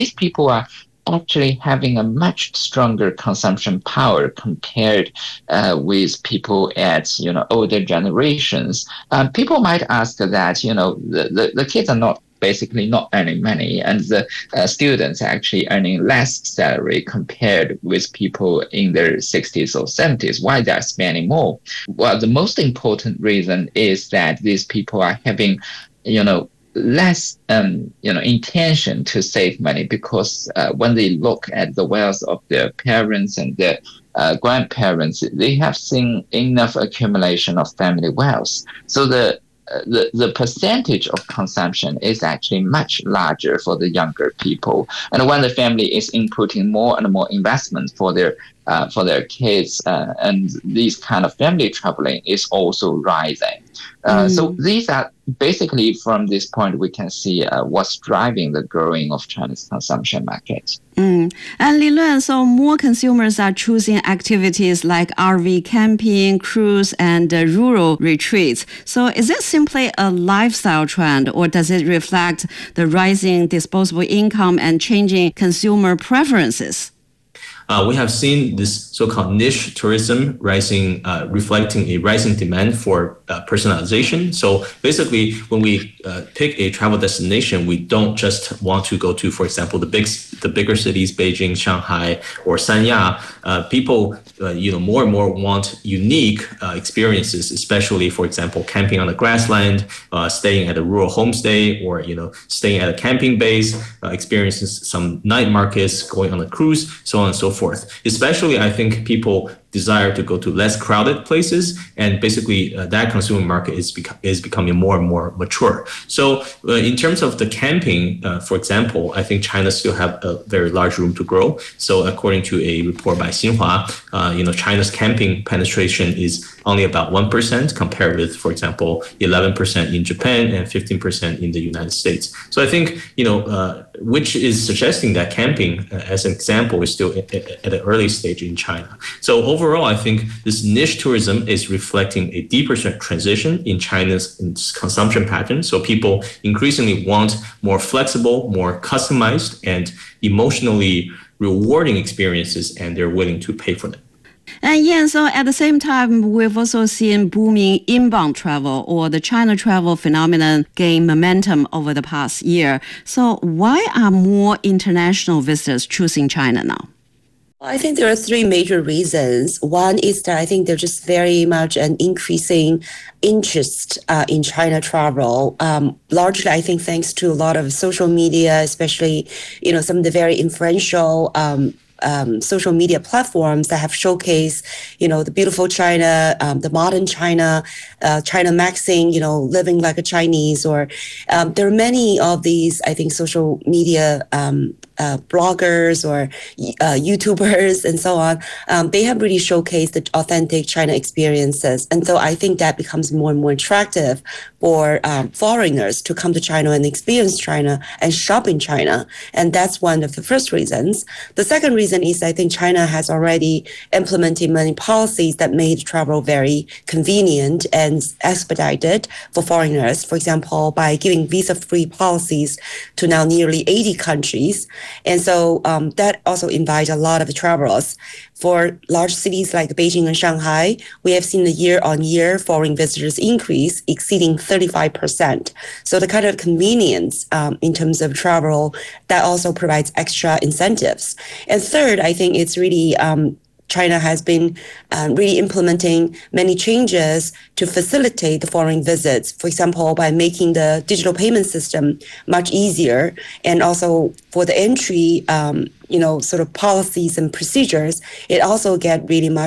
these people are actually having a much stronger consumption power compared with people at older generations. People might ask that the kids are not basically not earning money, and the students are actually earning less salary compared with people in their 60s or 70s. Why they're spending more? Well, the most important reason is that these people are having less intention to save money, because when they look at the wealth of their parents and their grandparents, they have seen enough accumulation of family wealth. So the percentage of consumption is actually much larger for the younger people. And when the family is inputting more and more investment for their kids, and these kind of family traveling is also rising. So these are basically, from this point, we can see what's driving the growing of China's consumption market. And Li Luan, so more consumers are choosing activities like RV camping, cruise, and rural retreats. So is it simply a lifestyle trend, or does it reflect the rising disposable income and changing consumer preferences? We have seen this so-called niche tourism rising, reflecting a rising demand for personalization. So basically, when we pick a travel destination, we don't just want to go to, for example, the bigger cities, Beijing, Shanghai, or Sanya. People, more and more want unique experiences, especially, for example, camping on the grassland, staying at a rural homestay, or staying at a camping base, experiences some night markets, going on a cruise, so on and so forth. Especially, I think people desire to go to less crowded places, and basically that consumer market is becoming more and more mature. So in terms of the camping, for example, I think China still have a very large room to grow. So according to a report by Xinhua, China's camping penetration is only about 1% compared with, for example, 11% in Japan and 15% in the United States. So I think, which is suggesting that camping, as an example, is still at an early stage in China. So overall, I think this niche tourism is reflecting a deeper transition in China's consumption pattern. So people increasingly want more flexible, more customized, and emotionally rewarding experiences, and they're willing to pay for them. And yeah, so at the same time, we've also seen booming inbound travel, or the China travel phenomenon, gain momentum over the past year. So why are more international visitors choosing China now? I think there are three major reasons. One is that I think there's just very much an increasing interest in China travel. Largely, I think thanks to a lot of social media, especially, some of the very influential social media platforms that have showcased, the beautiful China, the modern China, China maxing, living like a Chinese, or there are many of these, I think, social media bloggers or YouTubers and so on. They have really showcased the authentic China experiences. And so I think that becomes more and more attractive for foreigners to come to China and experience China and shop in China. And that's one of the first reasons. The second reason is I think China has already implemented many policies that made travel very convenient and expedited for foreigners. For example, by giving visa-free policies to now nearly 80 countries. And so that also invites a lot of travelers. For large cities like Beijing and Shanghai, we have seen the year-on-year foreign visitors increase exceeding 35%. So the kind of convenience in terms of travel, that also provides extra incentives. And third, I think it's really China has been really implementing many changes to facilitate the foreign visits. For example, by making the digital payment system much easier, and also for the entry, sort of policies and procedures, it also get really much